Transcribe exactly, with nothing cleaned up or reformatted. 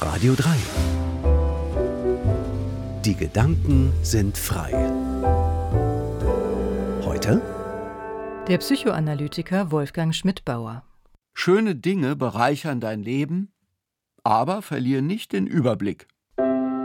Radio drei. Die Gedanken sind frei. Heute der Psychoanalytiker Wolfgang Schmidt-Bauer. Schöne Dinge bereichern dein Leben, aber verlier nicht den Überblick.